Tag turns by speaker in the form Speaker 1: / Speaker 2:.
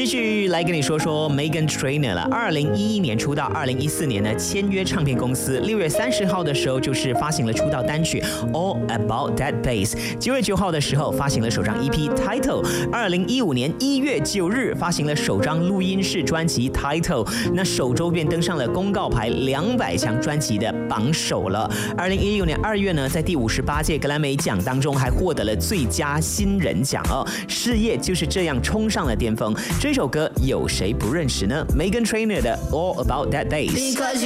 Speaker 1: 续来跟你说说 Meghan Trainor 了。2011年出道，2014年呢签约唱片公司，6月30号的时候就是发行了出道单曲 All About That Bass。9月9号的时候发行了首张 EP Title。2015年1月9日发行了首张录音室专辑 Title， 那首周便登上了公告牌200强专辑的榜首了。2016年2月呢，在第58届格莱美奖当中还获得了最佳新人奖哦，事业就是这样冲上了巅峰。这首歌有谁不认识呢？ Meghan Trainor 的 All About That Bass。